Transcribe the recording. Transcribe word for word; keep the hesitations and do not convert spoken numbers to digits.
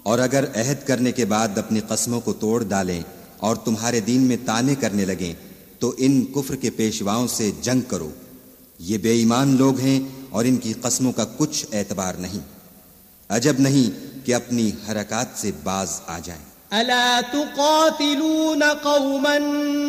और अगर अहद करने के बाद अपनी कसमों को तोड़ डालें और तुम्हारे दीन में ताने करने लगें तो इन कुफ्र के पेशवाओं से जंग करो। ये बेईमान लोग हैं और इनकी कसमों का कुछ एतबार नहीं। अजब नहीं कि अपनी हरकत से बाज आ जाएं। अला तुकातिलून कौमन